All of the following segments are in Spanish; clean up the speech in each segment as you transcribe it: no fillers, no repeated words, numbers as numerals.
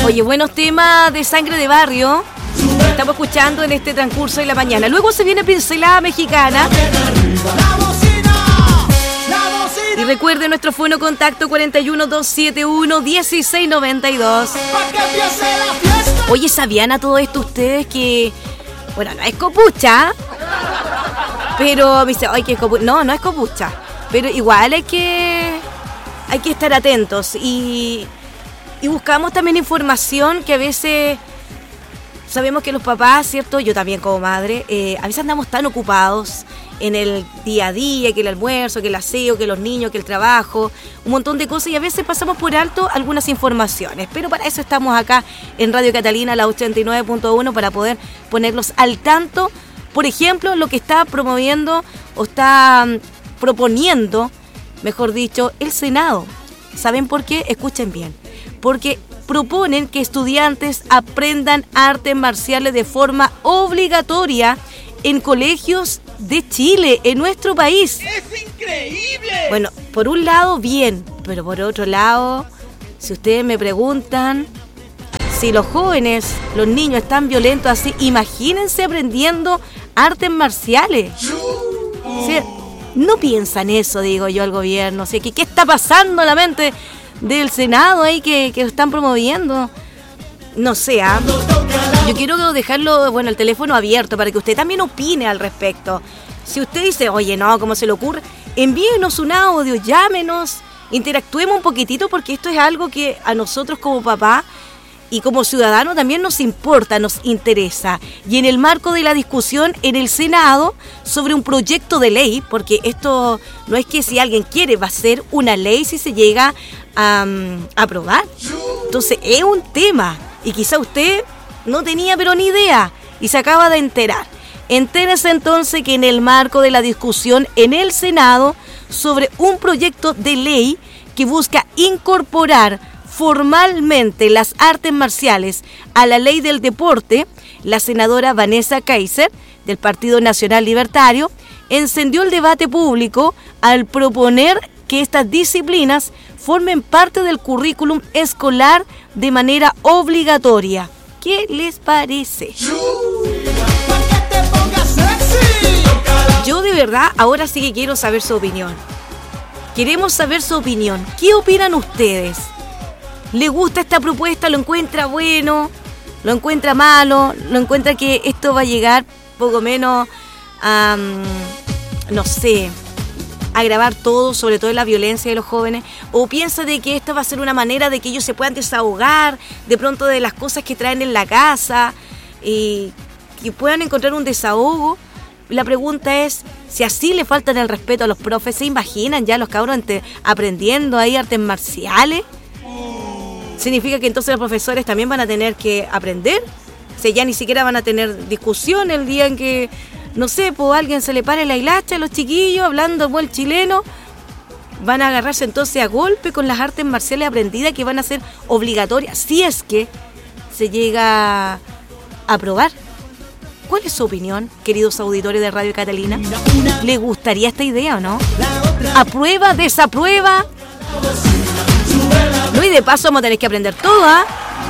Oye, buenos temas de Sangre de Barrio. Estamos escuchando en este transcurso de la mañana. Luego se viene Pincelada Mexicana. Y recuerde nuestro fono contacto 41-271-1692. Oye, ¿sabían a todo esto ustedes que... Bueno, no es copucha, pero me dice, ay, que es copucha. No, no es copucha. Pero igual hay que estar atentos. Y buscamos también información que a veces... Sabemos que los papás, ¿cierto? Yo también como madre, a veces andamos tan ocupados en el día a día, que el almuerzo, que el aseo, que los niños, que el trabajo, un montón de cosas, y a veces pasamos por alto algunas informaciones. Pero para eso estamos acá en Radio Catalina, la 89.1, para poder ponerlos al tanto. Por ejemplo, lo que está promoviendo o está proponiendo, mejor dicho, el Senado. ¿Saben por qué? Escuchen bien. Porque proponen que estudiantes aprendan artes marciales de forma obligatoria en colegios de Chile, en nuestro país. ¡Es increíble! Bueno, por un lado, bien, pero por otro lado, si ustedes me preguntan, si los jóvenes, los niños están violentos así, imagínense aprendiendo artes marciales. O sea, no piensan eso, digo yo, al gobierno. O sea, ¿qué está pasando en la mente del Senado ahí que están promoviendo? No sé, yo quiero dejarlo, bueno, el teléfono abierto para que usted también opine al respecto. Si usted dice, oye, no, ¿cómo se le ocurre? Envíenos un audio, llámenos, interactuemos un poquitito, porque esto es algo que a nosotros como papá y como ciudadano también nos importa, nos interesa. Y en el marco de la discusión en el Senado sobre un proyecto de ley, porque esto no es que si alguien quiere va a ser una ley si se llega a aprobar. Entonces es un tema y quizá usted no tenía pero ni idea y se acaba de enterar. Entérese entonces que en el marco de la discusión en el Senado sobre un proyecto de ley que busca incorporar formalmente las artes marciales a la ley del deporte, la senadora Vanessa Kaiser, del Partido Nacional Libertario, encendió el debate público al proponer que estas disciplinas formen parte del currículum escolar de manera obligatoria. ¿Qué les parece? Yo de verdad ahora sí que quiero saber su opinión. Queremos saber su opinión. ¿Qué opinan ustedes? ¿Le gusta esta propuesta? ¿Lo encuentra bueno? ¿Lo encuentra malo? ¿Lo encuentra que esto va a llegar poco menos a, no sé, agravar todo, sobre todo la violencia de los jóvenes? ¿O piensa de que esta va a ser una manera de que ellos se puedan desahogar de pronto de las cosas que traen en la casa y que puedan encontrar un desahogo? La pregunta es, si así le faltan el respeto a los profes, ¿se imaginan ya los cabros aprendiendo ahí artes marciales? ¿Significa que entonces los profesores también van a tener que aprender? O sea, ya ni siquiera van a tener discusión el día en que, no sé, pues alguien se le pare la hilacha a los chiquillos hablando buen chileno. Van a agarrarse entonces a golpe con las artes marciales aprendidas que van a ser obligatorias si es que se llega a aprobar. ¿Cuál es su opinión, queridos auditores de Radio Catalina? ¿Le gustaría esta idea o no? ¿Aprueba? ¿Desaprueba? No, y de paso vamos a tener que aprender todo, ¿ah?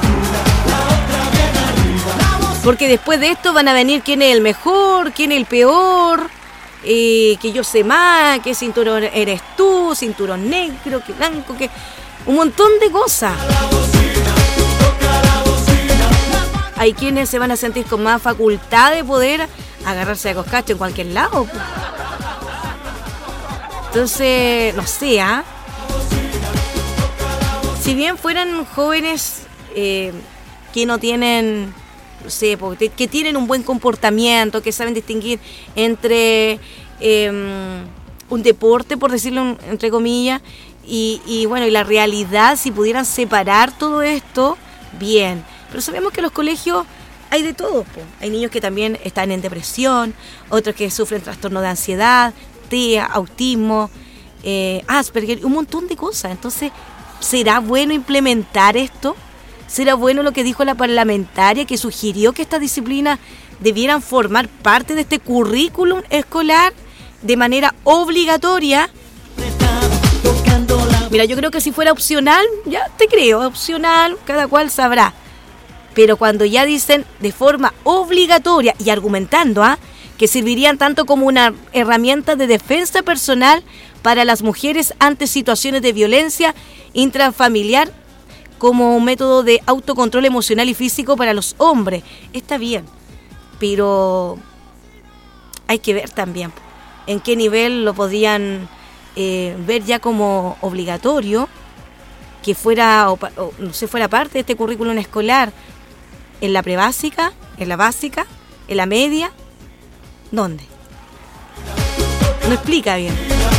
Porque después de esto van a venir quién es el mejor, quién es el peor, que yo sé más, qué cinturón eres tú, cinturón negro, qué blanco, que un montón de cosas. Hay quienes se van a sentir con más facultad de poder agarrarse a coscacho en cualquier lado. Entonces, no sé, ¿ah? Si bien fueran jóvenes que no tienen, no sé, que tienen un buen comportamiento, que saben distinguir entre un deporte, por decirlo entre comillas, y bueno, y la realidad, si pudieran separar todo esto, bien. Pero sabemos que en los colegios hay de todo, po. Hay niños que también están en depresión, otros que sufren trastorno de ansiedad, TEA, autismo, Asperger, un montón de cosas. Entonces, ¿será bueno implementar esto? ¿Será bueno lo que dijo la parlamentaria que sugirió que estas disciplinas debieran formar parte de este currículum escolar de manera obligatoria? Mira, yo creo que si fuera opcional, ya te creo, opcional, cada cual sabrá. Pero cuando ya dicen de forma obligatoria y argumentando que servirían tanto como una herramienta de defensa personal para las mujeres ante situaciones de violencia intrafamiliar, como un método de autocontrol emocional y físico para los hombres. Está bien, pero hay que ver también en qué nivel lo podían ver ya como obligatorio, que fuera fuera parte de este currículum escolar, en la prebásica, en la básica, en la media. ¿Dónde? No explica bien.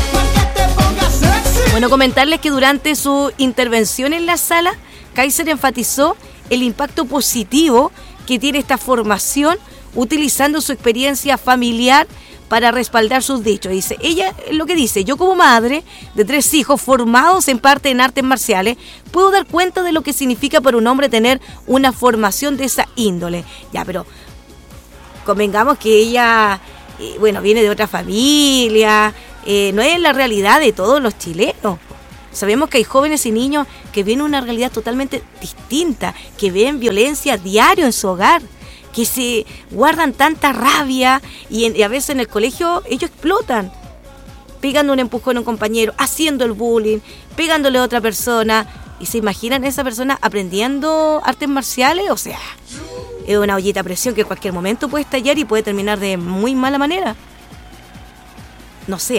Bueno, comentarles que durante su intervención en la sala, Kaiser enfatizó el impacto positivo que tiene esta formación, utilizando su experiencia familiar para respaldar sus dichos. Dice, ella lo que dice: yo como madre de 3 hijos formados en parte en artes marciales, puedo dar cuenta de lo que significa para un hombre tener una formación de esa índole. Ya, pero convengamos que ella, viene de otra familia, no es la realidad de todos los chilenos. Sabemos que hay jóvenes y niños que viven una realidad totalmente distinta, que ven violencia diario en su hogar, que se guardan tanta rabia y a veces en el colegio ellos explotan, pegando un empujón a un compañero, haciendo el bullying, pegándole a otra persona. ¿Y se imaginan esa persona aprendiendo artes marciales? O sea, es una ollita a presión que en cualquier momento puede estallar y puede terminar de muy mala manera. No sé,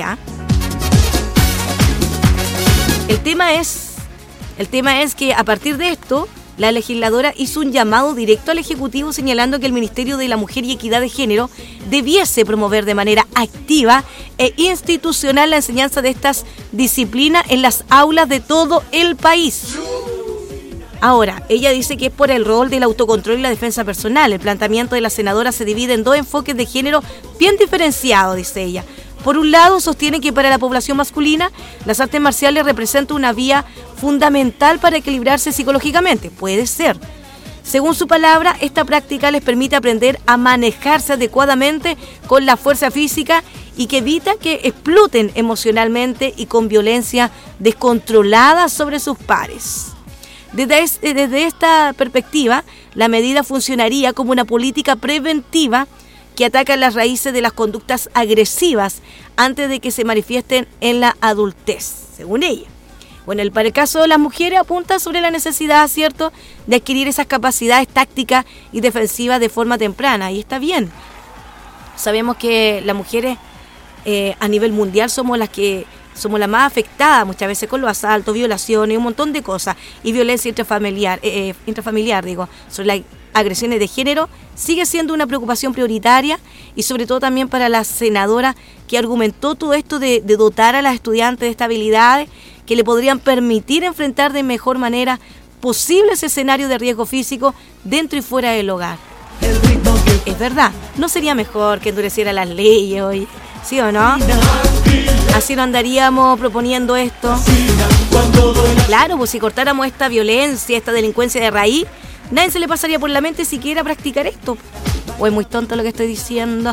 El tema es que a partir de esto, la legisladora hizo un llamado directo al Ejecutivo señalando que el Ministerio de la Mujer y Equidad de Género debiese promover de manera activa e institucional la enseñanza de estas disciplinas en las aulas de todo el país. Ahora, ella dice que es por el rol del autocontrol y la defensa personal. El planteamiento de la senadora se divide en 2 enfoques de género bien diferenciados, dice ella. Por un lado, sostiene que para la población masculina, las artes marciales representan una vía fundamental para equilibrarse psicológicamente. Puede ser. Según su palabra, esta práctica les permite aprender a manejarse adecuadamente con la fuerza física y que evita que exploten emocionalmente y con violencia descontrolada sobre sus pares. Desde esta perspectiva, la medida funcionaría como una política preventiva que ataca las raíces de las conductas agresivas antes de que se manifiesten en la adultez, según ella. Bueno, para el caso de las mujeres apunta sobre la necesidad, ¿cierto?, de adquirir esas capacidades tácticas y defensivas de forma temprana, y está bien. Sabemos que las mujeres a nivel mundial somos las más afectadas muchas veces con los asaltos, violaciones, un montón de cosas, y violencia intrafamiliar, sobre las agresiones de género, sigue siendo una preocupación prioritaria, y sobre todo también para la senadora que argumentó todo esto de dotar a las estudiantes de estas habilidades que le podrían permitir enfrentar de mejor manera posibles escenarios de riesgo físico dentro y fuera del hogar. Es verdad, ¿no sería mejor que endureciera las leyes hoy? ¿Sí o no? Así no andaríamos proponiendo esto. Claro, pues si cortáramos esta violencia, esta delincuencia de raíz, nadie se le pasaría por la mente siquiera practicar esto. ¿O es muy tonto lo que estoy diciendo?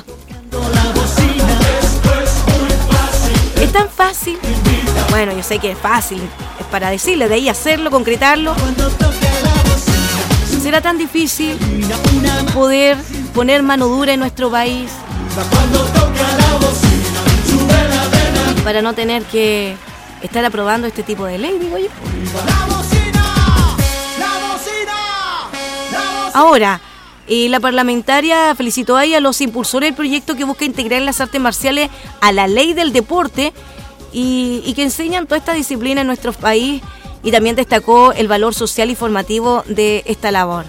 ¿Es tan fácil? Bueno, yo sé que es fácil, es para decirle, de ahí hacerlo, concretarlo. ¿Será tan difícil poder poner mano dura en nuestro país para no tener que estar aprobando este tipo de ley, digo yo? Ahora, la parlamentaria felicitó ahí a los impulsores del proyecto que busca integrar las artes marciales a la ley del deporte y que enseñan toda esta disciplina en nuestro país, y también destacó el valor social y formativo de esta labor.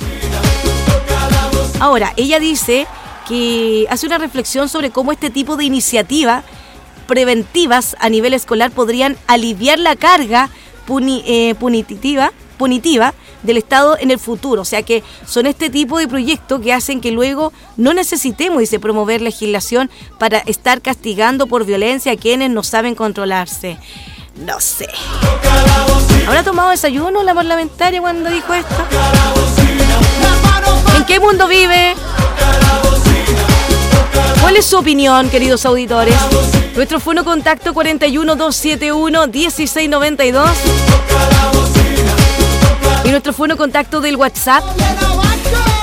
Ahora, ella dice que hace una reflexión sobre cómo este tipo de iniciativas preventivas a nivel escolar podrían aliviar la carga punitiva del Estado en el futuro. O sea que son este tipo de proyectos que hacen que luego no necesitemos, dice, promover legislación para estar castigando por violencia a quienes no saben controlarse. No sé. ¿Habrá tomado desayuno la parlamentaria cuando dijo esto? ¿En qué mundo vive? ¿Cuál es su opinión, queridos auditores? Nuestro fono contacto 41-271-1692 y nuestro fono contacto del WhatsApp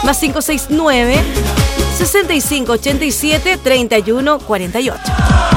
Más 569 6587 3148.